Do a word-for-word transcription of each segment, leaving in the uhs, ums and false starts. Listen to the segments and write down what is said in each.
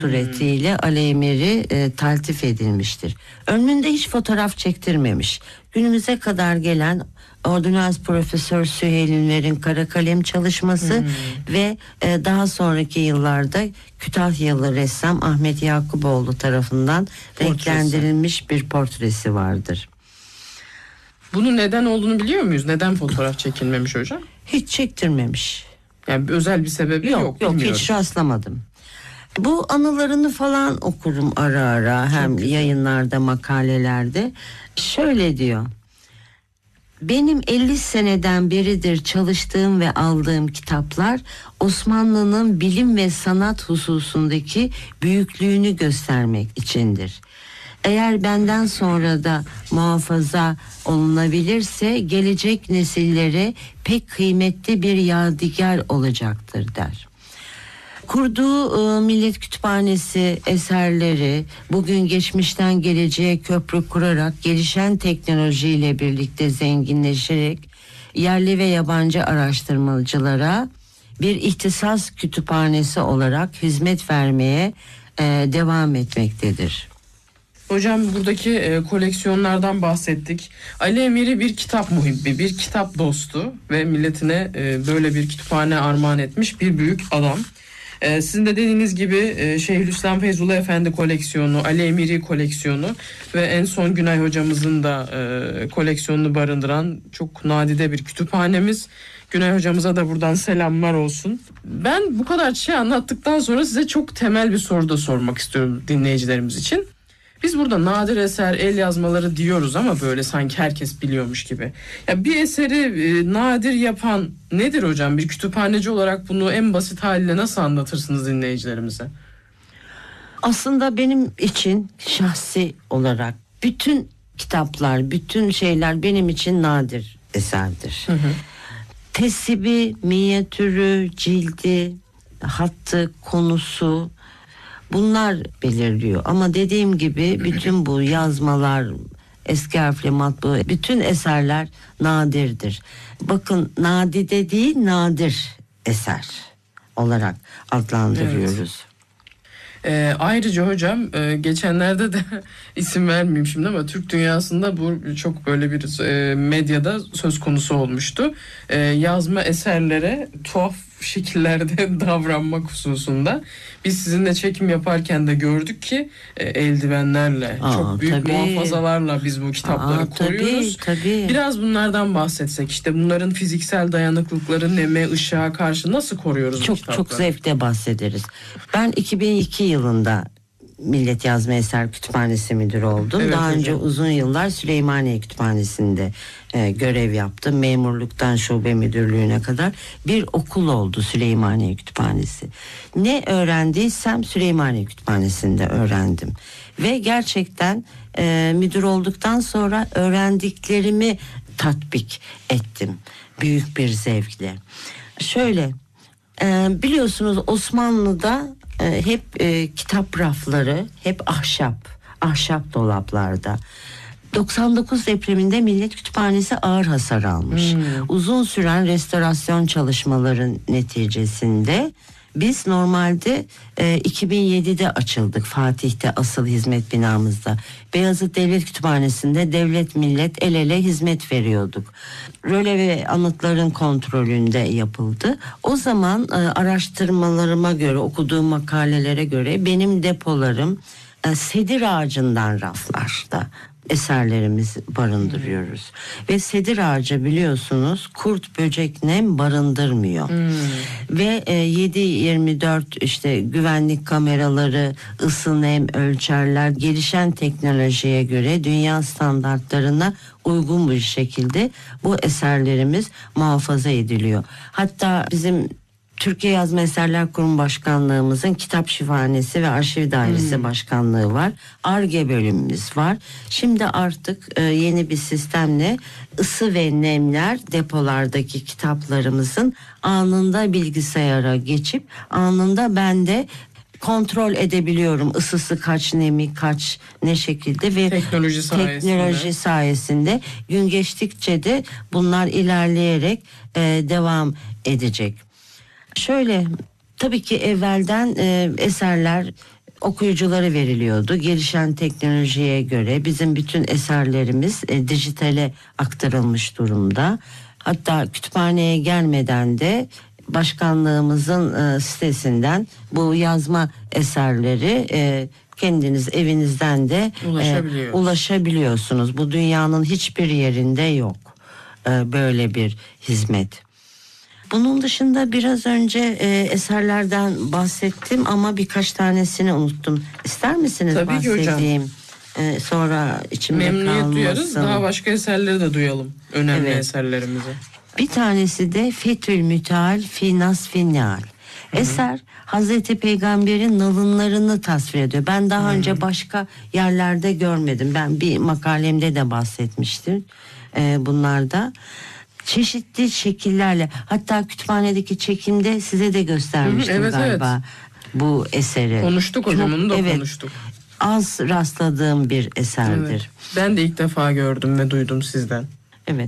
suretiyle Aleyhemiri e, taltif edilmiştir. Önünde hiç fotoğraf çektirmemiş. Günümüze kadar gelen Ordonans Profesör Süheylinlerin kara kalem çalışması hmm. ve e, daha sonraki yıllarda Kütahyalı ressam Ahmet Yakuboğlu tarafından portresi. renklendirilmiş bir portresi vardır. Bunun neden olduğunu biliyor muyuz? Neden fotoğraf çekilmemiş hocam? Hiç çektirmemiş. Yani özel bir sebebi yok. Yok, yok hiç rastlamadım. Bu anılarını falan okurum ara ara, hem Çok yayınlarda, makalelerde. Şöyle diyor: benim elli seneden beridir çalıştığım ve aldığım kitaplar Osmanlı'nın bilim ve sanat hususundaki büyüklüğünü göstermek içindir. Eğer benden sonra da muhafaza olunabilirse gelecek nesillere pek kıymetli bir yadigar olacaktır der. Kurduğu e, Millet Kütüphanesi eserleri bugün geçmişten geleceğe köprü kurarak gelişen teknolojiyle birlikte zenginleşerek yerli ve yabancı araştırmacılara bir ihtisas kütüphanesi olarak hizmet vermeye e, devam etmektedir. Hocam buradaki e, koleksiyonlardan bahsettik. Aleyhemiri bir kitap muhibbi, bir kitap dostu ve milletine e, böyle bir kütüphane armağan etmiş bir büyük adam. Ee, sizin de dediğiniz gibi e, Şeyhülislam Feyzullah Efendi koleksiyonu, Aleyhemiri koleksiyonu ve en son Günay hocamızın da e, koleksiyonunu barındıran çok nadide bir kütüphanemiz. Günay hocamıza da buradan selamlar olsun. Ben bu kadar şey anlattıktan sonra size çok temel bir soru da sormak istiyorum dinleyicilerimiz için. Biz burada nadir eser, el yazmaları diyoruz ama böyle sanki herkes biliyormuş gibi. Ya bir eseri e, nadir yapan nedir hocam? Bir kütüphaneci olarak bunu en basit haliyle nasıl anlatırsınız dinleyicilerimize? Aslında benim için şahsi olarak bütün kitaplar, bütün şeyler benim için nadir eserdir. Hı hı. Tesibi, minyatürü, cildi, hattı, konusu, bunlar belirliyor. Ama dediğim gibi bütün bu yazmalar, eski harfli matbu, bütün eserler nadirdir. Bakın, nadide değil, nadir eser olarak adlandırıyoruz. Evet. E, ayrıca hocam e, geçenlerde de isim vermeyeyim şimdi ama Türk dünyasında bu çok böyle bir e, medyada söz konusu olmuştu. E, yazma eserlere tuhaf şekillerde davranmak hususunda. Biz sizinle çekim yaparken de gördük ki e, eldivenlerle, Aa, çok büyük tabii. muhafazalarla biz bu kitapları Aa, koruyoruz. Tabii, tabii. Biraz bunlardan bahsetsek, işte bunların fiziksel dayanıklılıkları, neme, ışığa karşı nasıl koruyoruz çok, bu kitapları? Çok zevkle bahsederiz. Ben iki bin iki yılında Millet Yazma Eser Kütüphanesi müdürü oldum. Evet, Daha hocam. önce uzun yıllar Süleymaniye Kütüphanesi'nde e, görev yaptım. Memurluktan şube müdürlüğüne kadar bir okul oldu Süleymaniye Kütüphanesi. Ne öğrendiysem Süleymaniye Kütüphanesi'nde öğrendim. Ve gerçekten e, müdür olduktan sonra öğrendiklerimi tatbik ettim. Büyük bir zevkle. Şöyle, e, biliyorsunuz Osmanlı'da hep e, kitap rafları hep ahşap, ahşap dolaplarda. doksan dokuz depreminde Millet Kütüphanesi ağır hasar almış. Hmm. Uzun süren restorasyon çalışmaların neticesinde biz normalde e, iki bin yedide açıldık Fatih'te, asıl hizmet binamızda. Beyazıt Devlet Kütüphanesi'nde devlet millet el ele hizmet veriyorduk. Röle ve anıtların kontrolünde yapıldı. O zaman e, araştırmalarıma göre, okuduğum makalelere göre benim depolarım e, sedir ağacından raflarda eserlerimizi barındırıyoruz. Hmm. Ve sedir ağacı biliyorsunuz kurt, böcek, nem barındırmıyor. Hmm. Ve e, yedi yirmi dört işte güvenlik kameraları, ısı, nem ölçerler gelişen teknolojiye göre dünya standartlarına uygun bir şekilde bu eserlerimiz muhafaza ediliyor. Hatta bizim Türkiye Yazma Eserler Kurumu Başkanlığımızın Kitap Şifahanesi ve Arşiv Dairesi hmm. Başkanlığı var. Ar-Ge bölümümüz var. Şimdi artık e, yeni bir sistemle ısı ve nemler depolardaki kitaplarımızın anında bilgisayara geçip anında ben de kontrol edebiliyorum. Isısı kaç, nemi kaç, ne şekilde ve teknoloji sayesinde, teknoloji sayesinde gün geçtikçe de bunlar ilerleyerek e, devam edecek. Şöyle, tabii ki evvelden e, eserler okuyuculara veriliyordu. Gelişen teknolojiye göre bizim bütün eserlerimiz e, dijitale aktarılmış durumda. Hatta kütüphaneye gelmeden de başkanlığımızın e, sitesinden bu yazma eserleri e, kendiniz evinizden de e, ulaşabiliyorsunuz. Bu dünyanın hiçbir yerinde yok e, böyle bir hizmet. Bunun dışında biraz önce e, eserlerden bahsettim ama birkaç tanesini unuttum. İster misiniz Tabii bahsedeyim? Ki hocam. E, sonra içimde kalmasın. Memnuniyet duyarız. Daha başka eserleri de duyalım. Önemli evet. eserlerimizi. Bir tanesi de Fethül Müteal fi Nasfin Nial. Eser Hazreti Peygamber'in nalınlarını tasvir ediyor. Ben daha Hı-hı. önce başka yerlerde görmedim. Ben bir makalemde de bahsetmiştim e, bunlarda. Çeşitli şekillerle, hatta kütüphanedeki çekimde size de göstermiştim Hı-hı, evet, galiba evet. bu eseri. Konuştuk hocam, onu da evet, konuştuk. Az rastladığım bir eserdir. Evet. Ben de ilk defa gördüm ve duydum sizden. Evet.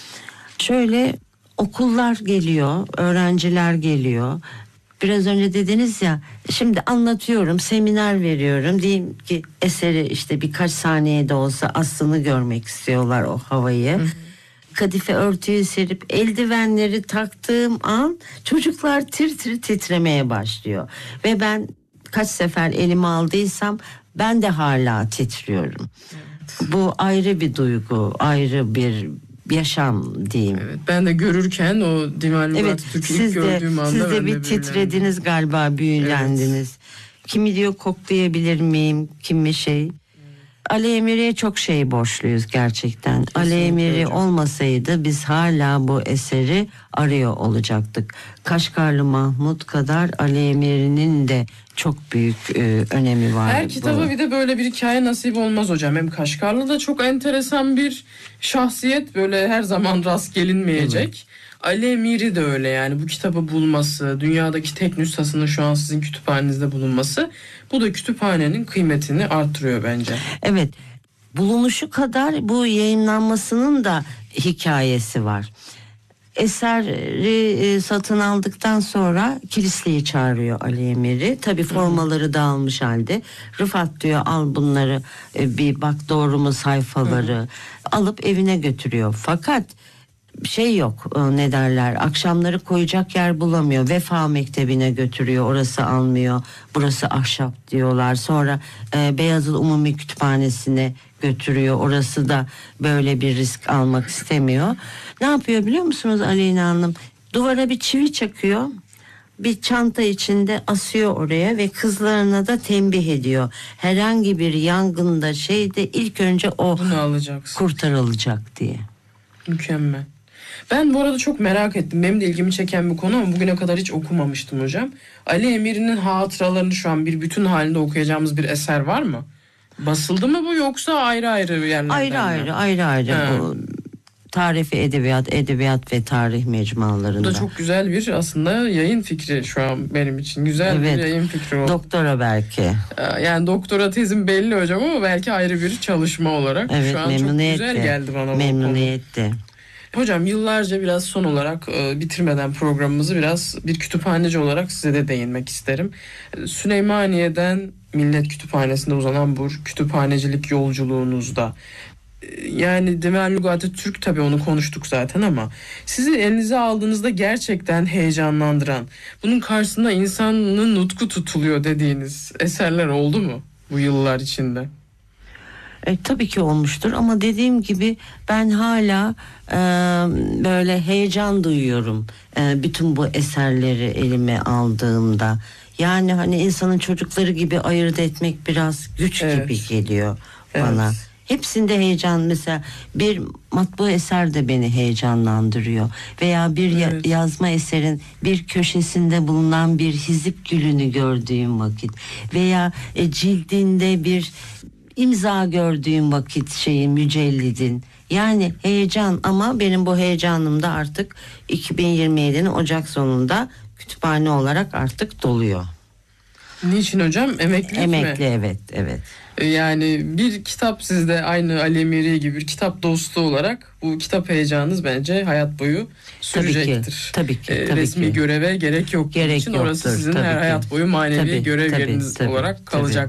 Şöyle okullar geliyor, öğrenciler geliyor. Biraz önce dediniz ya, şimdi anlatıyorum, seminer veriyorum. Diyeyim ki eseri işte birkaç saniyede olsa aslını görmek istiyorlar, o havayı. Hı. Kadife örtüyü serip eldivenleri taktığım an çocuklar tir tir titremeye başlıyor. Ve ben kaç sefer elime aldıysam ben de hala titriyorum. Evet. Bu ayrı bir duygu, ayrı bir yaşam diyeyim. Evet, ben de görürken o Divan evet, Türk'ü ilk gördüğüm anda siz de bir de titrediniz galiba, büyülendiniz. Evet. Kimi diyor koklayabilir miyim, kimi şey. Evet. Ali Emiri'ye çok şey borçluyuz gerçekten. Kesinlikle Ali Emiri hocam. Olmasaydı biz hala bu eseri arıyor olacaktık. Kaşgarlı Mahmut kadar Ali Emiri'nin de çok büyük e, önemi var. Her kitaba bir de böyle bir hikaye nasip olmaz hocam. Hem Kaşgarlı da çok enteresan bir şahsiyet, böyle her zaman rast gelinmeyecek. Evet. Ali Emiri de öyle, yani bu kitabı bulması, dünyadaki tek nüshasının şu an sizin kütüphanenizde bulunması, bu da kütüphanenin kıymetini artırıyor bence. Evet, bulunuşu kadar bu yayınlanmasının da hikayesi var. Eseri e, satın aldıktan sonra Kilisli'yi çağırıyor Ali Emiri. Tabii formaları da almış halde. Rıfat diyor, al bunları e, bir bak doğru mu sayfaları. Hı. Alıp evine götürüyor. Fakat şey yok, ne derler, akşamları koyacak yer bulamıyor. Vefa Mektebi'ne götürüyor, orası almıyor, burası ahşap diyorlar. Sonra e, Beyazıt Umumi Kütüphanesi'ne götürüyor, orası da böyle bir risk almak istemiyor. Ne yapıyor biliyor musunuz Aleyna Hanım? Duvara bir çivi çakıyor, bir çanta içinde asıyor oraya ve kızlarına da tembih ediyor. Herhangi bir yangında şeyde ilk önce o kurtarılacak diye. Mükemmel. Ben bu arada çok merak ettim. Benim de ilgimi çeken bir konu ama bugüne kadar hiç okumamıştım hocam. Ali Emiri'nin hatıralarını şu an bir bütün halinde okuyacağımız bir eser var mı? Basıldı mı bu, yoksa ayrı ayrı yerlerden Ayrı mi? ayrı ayrı ayrı. Ha. Bu Tarifi Edebiyat, Edebiyat ve Tarih mecmualarında. Bu da çok güzel bir aslında yayın fikri şu an benim için. Güzel evet, bir yayın fikri oldu. Doktora belki. Yani doktora tezim belli hocam ama belki ayrı bir çalışma olarak. Evet, şu an çok güzel geldi bana. Memnuniyetle. Hocam yıllarca biraz son olarak e, bitirmeden programımızı biraz bir kütüphaneci olarak size de değinmek isterim. Süleymaniye'den Millet Kütüphanesi'nde uzanan bu kütüphanecilik yolculuğunuzda, yani Divan Lügatı Türk, tabii onu konuştuk zaten, ama sizi elinize aldığınızda gerçekten heyecanlandıran, bunun karşısında insanın nutku tutuluyor dediğiniz eserler oldu mu bu yıllar içinde? E, tabii ki olmuştur ama dediğim gibi ben hala e, böyle heyecan duyuyorum e, bütün bu eserleri elime aldığımda. Yani hani insanın çocukları gibi ayırt etmek biraz güç evet. gibi geliyor bana. Evet. Hepsinde heyecan, mesela bir matbu eser de beni heyecanlandırıyor. Veya bir evet. yazma eserin bir köşesinde bulunan bir hizip gülünü gördüğüm vakit. Veya e, cildinde bir imza gördüğüm vakit şeyin, mücellidin. Yani heyecan, ama benim bu heyecanım da artık iki bin yirmi yedinin Ocak sonunda kütüphane olarak artık doluyor. Niçin hocam? Emeklilik mi? Emekli, evet, evet. Yani bir kitap sizde aynı Ali Emiri gibi bir kitap dostu olarak bu kitap heyecanınız bence hayat boyu sürecektir. Tabii ki. Ee, Tabii resmi ki. göreve gerek yok. Gerek için orası yoktur, sizin tabii her ki. hayat boyu manevi Tabii, görev tabii, yeriniz tabii, olarak kalacak. tabii.